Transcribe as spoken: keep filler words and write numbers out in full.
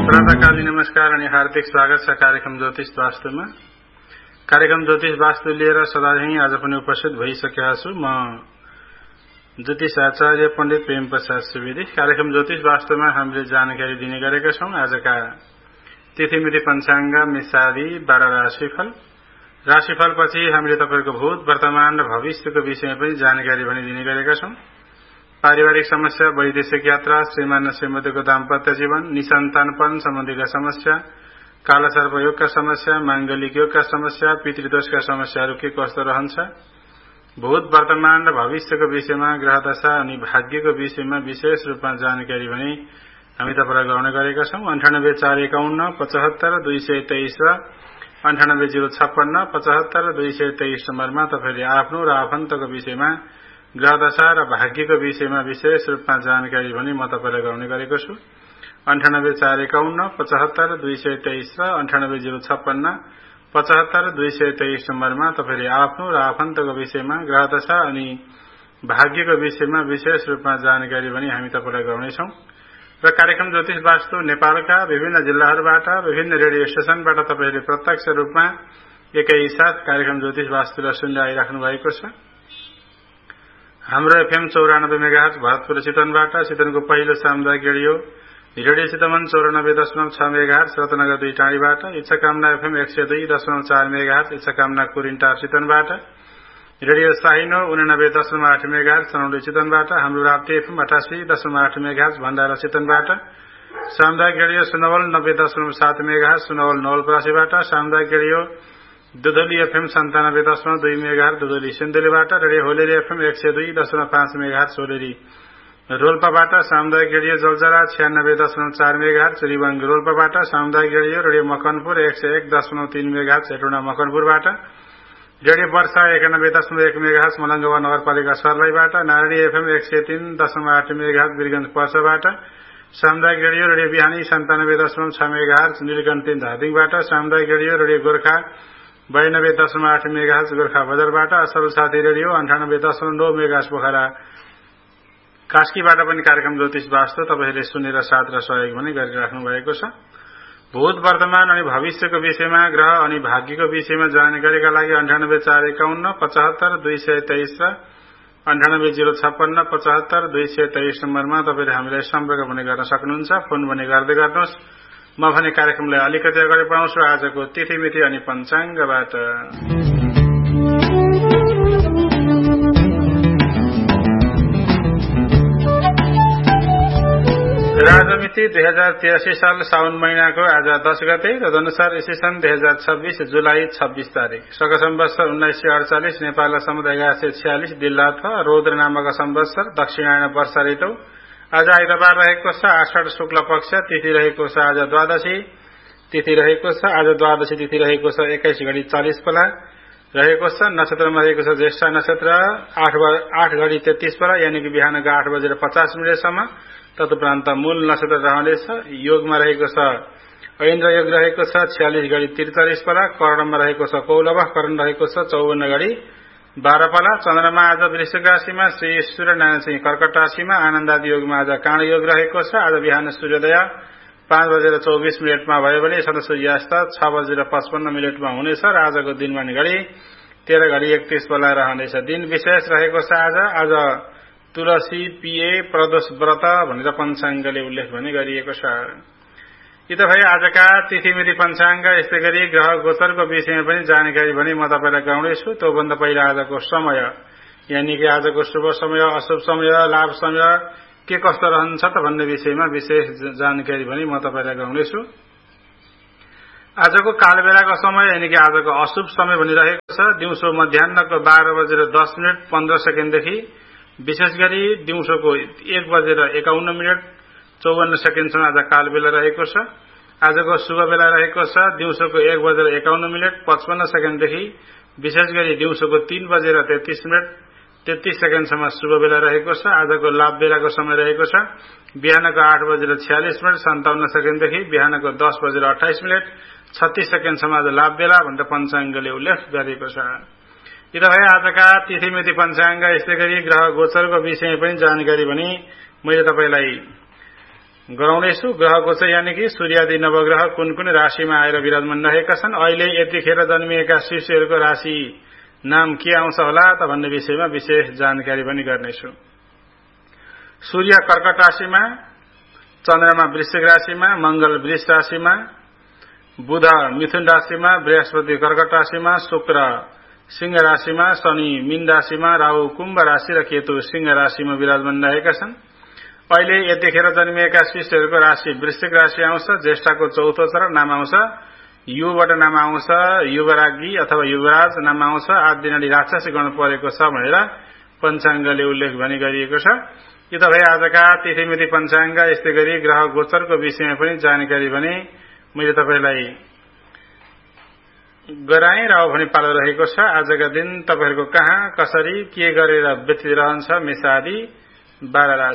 प्रातःकालीन नमस्कार अनि हार्दिक स्वागत छ कार्यक्रम ज्योतिष वास्तुमा। कार्यक्रम ज्योतिष वास्तु लिएर सधैँ आज पनि उपस्थित भइसकेका छु। म ज्योतिष आचार्य पण्डित प्रेम प्रसाद सुवेदी। कार्यक्रम ज्योतिष वास्तुमा हामीले जानकारी दिने गरेका छौं। आजका तिथिमिति पञ्चाङ्ग मिसादी बाह्र राशिफल। राशिफलपछि हामीले तपाईको भूत वर्तमान र भविष्यको विषयमा पनि जानकारी पनि दिने गरेका छौं। पारिवारिक समस्या, वैदेशिक यात्रा, श्रीमान र श्रीमतीको दाम्पत्य जीवन, निसन्तानपन सम्बन्धीका समस्या, कालसर्प योगका समस्या, मांगलिक योगका समस्या, पितृदोषका समस्याहरू के कस्तो रहन्छ, भूत वर्तमान र भविष्यको विषयमा, ग्रहदशा अनि भाग्यको विषयमा विशेष रूपमा जानकारी पनि हामी तपाईलाई गराउने गरेका छौं। अन्ठानब्बे चार एकाउन्न पचहत्तर दुई सय तेइस र अन्ठानब्बे जिरो छप्पन्न पचहत्तर दुई सय तेइस नम्बरमा तपाईले आफ्नो र आफन्तको विषयमा, ग्रहदशा र भाग्यको विषयमा विशेष रूपमा जानकारी पनि म तपाईलाई गराउने गरेको छु। अन्ठानब्बे चार एकाउन्न पचहत्तर दुई सय तेइस र अन्ठानब्बे जिरो छप्पन्न पचहत्तर दुई सय तेइस नम्बरमा तपाईले आफ्नो र आफन्तको विषयमा, ग्रहदशा अनि भाग्यको विषयमा विशेष रूपमा जानकारी पनि हामी तपाईलाई गराउनेछौं। र कार्यक्रम ज्योतिष वास्तु नेपालका विभिन्न जिल्लाहरूबाट, विभिन्न रेडियो स्टेशनबाट तपाईले प्रत्यक्ष रूपमा एकैसाथ कार्यक्रम ज्योतिष वास्तुलाई सुन्दै आइराख्नु भएको छ। हाम्रो एफएम चौरानब्बे मेगाहर्ज भरतपुर चितवनबाट, चितवनको पहिलो सामुदायिक रेडियो रेडियो चितवन चौरानब्बे दशमलव छ मेगाहर्ज रत्नगर दुई टाढीबाट, इच्छाकामना एफएम एक सय दुई दशमलव चार मेगाहर्ज इच्छाकामना कुरिन्टार चितवनबाट, रेडियो साइनो उनानब्बे दशमलव आठ मेगाहर्ज चनौली चितवनबाट, हाम्रो राप्ती एफएम अठासी दशमलव आठ मेगाहर्ज भण्डारा चितवनबाट, सामुदायिक रेडियो सुनवल नब्बे दशमलव सात मेगाहर्ज सुनवल नवलपरासीबाट, सामुदायिक रेडियो दुधोली एफएम सन्तानब्बे दशमलव दुई मेगाहर्ज दुधोली सिन्धुलीबाट, रेडियो होलेरी एफएम एक सय दुई दशमलव पाँच मेगाहर्ज होलेरी रोल्पाबाट, सामुदायिक रेडियो जलजरा छियानब्बे दशमलव चार मेगाहर्ज रिवाङ रोल्पाबाट, सामुदायिक रेडियो रेडियो मकनपुर एक सय एक दशमलव तीन मेगाहर्ज हेटौँडा मकनपुरबाट, रेडियो वर्षा एकानब्बे दशमलव एक मेगाहर्ज मलङ्गवा नगरपालिका सर्लाहीबाट, नारायणी एफएम एक सय तीन दशमलव आठ मेगाहर्ज वीरगञ्ज पर्साबाट, सामुदायिक रेडियो रेडियो बिहानी सन्तानब्बे दशमलव छ मेगाहर्ज नीलकण्ठ तीन धादिङबाट, सामुदायिक रेडियो रेडियो गोर्खा बयानब्बे दशमलव आठ मेगाहर्ज गोर्खा बजारबाट, असल साथी रेडियो अन्ठानब्बे दशमलव नौ मेगाहर्ज पोखरा कास्कीबाट पनि कार्यक्रम ज्योतिष वास्तु तपाईहरूले सुनेर साथ र सहयोग पनि गरिराख्नु भएको छ। भूत वर्तमान अनि भविष्यको विषयमा, ग्रह अनि भाग्यको विषयमा जानकारीका लागि अन्ठानब्बे चार एकाउन्न पचहत्तर दुई सय तेइस र अन्ठानब्बे जिरो छप्पन्न पचहत्तर दुई सय तेइस नम्बरमा तपाईले हामीलाई सम्पर्क पनि गर्न सक्नुहुन्छ। फोन पनि गर्दै गर्नुहोस्। म भने कार्यक्रमलाई अलिकति अगाडि बढाउँछु आजको तिथिमिति अनि पञ्चाङ्गबाट। राजमिति दुई हजार तिरासी साल साउन महिनाको आज दस गते, तदनुसार ईस्वी दुई हजार छब्बीस जुलाई छब्बीस तारिक, शक सम्वत्सर उन्नाइस सय अडचालिस, नेपाल समुदाय एघार सय छयालिस, दिल्लाथ रौद्र नामक सम्वत्सर, दक्षिणायन वर्षा ऋतु। आज आइतबार रहेको छ, आषाढ शुक्ल पक्ष, तिथि रहेको छ आज द्वादशी तिथि रहेको छ आज द्वादशी तिथि रहेको छ एक्काइस घडी चालिस बेला रहेको छ। नक्षत्रमा रहेको छ ज्येष्ठ नक्षत्र, आठ आठ घडी तेत्तीस बेला यानि कि बिहानको आठ बजेर पचास मिनटसम्म। तदुपरान्त मूल नक्षत्र रहनेछ। योगमा रहेको छ ऐन्द्र योग रहेको छ छयालिस घडी त्रिचालिस बेला। कर्णमा रहेको छ कौलव, कर्ण रहेको छ चौवन्न घडी बाह्र पाला। चन्द्रमा आज वृश्चिक राशिमा, श्री सूर्यनारायण सिंह कर्कट राशिमा, आनन्दादि योगमा आज काँड योग रहेको छ। आज बिहान सूर्योदय पाँच बजेर चौबिस मिनटमा भयो भने सदा सूर्यास्त छ बजेर पचपन्न मिनटमा हुनेछ र आजको दिनमान घडी तेह्र घडी एकतीस बेला रहनेछ। दिन विशेष रहेको छ आज आज तुलसी पिए प्रदोष व्रत भनेर पञ्चाङ्गले उल्लेख पनि गरिएको छ। यी त भए आजका तिथिमिति पञ्चाङ्ग। यस्तै गरी ग्रह गोचरको विषयमा पनि जानकारी भने म तपाईलाई गराउनेछु। त्योभन्दा पहिला आजको समय यानि कि आजको शुभ समय, अशुभ समय, लाभ समय के कस्तो रहन्छ त भन्ने विषयमा विशेष जानकारी पनि म तपाईलाई गराउनेछु। आजको कालबेलाको समय यानि कि आजको अशुभ समय भनिरहेको छ दिउँसो मध्याहको बाह्र बजेर दस मिनट पन्ध्र सेकेन्डदेखि विशेष गरी दिउँसोको एक बजेर एकाउन्न मिनट चौवन्न सेकेन्डसम्म आज कालबेला रहेको छ। आजको शुभ बेला रहेको छ दिउँसोको एक बजेर एकाउन्न मिनट पचपन्न सेकेन्डदेखि विशेष गरी दिउँसोको तीन बजेर तेत्तीस मिनट तेत्तीस सेकेन्डसम्म शुभ बेला रहेको छ। आजको लाभ बेलाको समय रहेको छ बिहानको आठ बजेर छयालिस मिनट सन्ताउन्न सेकेन्डदेखि बिहानको दस बजेर अठाइस मिनट छत्तीस सेकेन्डसम्म आज लाभ बेला भनेर पञ्चाङ्गले उल्लेख गरेको छ। यी त भए आजका तिथिमिति पञ्चाङ्ग। यस्तै गरी ग्रह गोचरको विषयमा पनि जानकारी भने मैले तपाईलाई गराउनेछु। ग्रहको चाहिँ यानि कि सूर्यादि नवग्रह कुन कुन राशिमा आएर विराजमान रहेका छन्, अहिले यतिखेर जन्मिएका शिशुहरूको राशि नाम के आउँछ होला त भन्ने विषयमा विशेष जानकारी पनि गर्नेछु। सूर्य कर्कट राशिमा, चन्द्रमा वृश्चिक राशिमा, मंगल वृष राशिमा, बुध मिथुन राशिमा, बृहस्पति कर्कट राशिमा, शुक्र सिंह राशिमा, शनि मीन राशिमा, राहु कुम्भ राशि र केतु सिंह राशिमा विराजमान रहेका छन्। अहिले यतिखेर जन्मिएका शिशुहरूको राशि वृश्चिक राशि आउँछ। ज्येष्ठको चौथो चरण नाम आउँछ युबाट नाम आउँछ युवरागी अथवा युवराज नाम आउँछ। आठ दिनाडी राक्षसी गण परेको छ भनेर पञ्चाङ्गले उल्लेख पनि गरिएको छ। यो त भए आजका तिथिमिति पञ्चाङ्ग। यस्तै गरी ग्रह गोचरको विषयमा पनि जानकारी भने मैले तपाईलाई गराएँ र अब भने पालो रहेको छ। आजका दिन तपाईहरुको कहाँ कसरी के गरेर व्यतीत रहन्छ मेष आदि बाह्र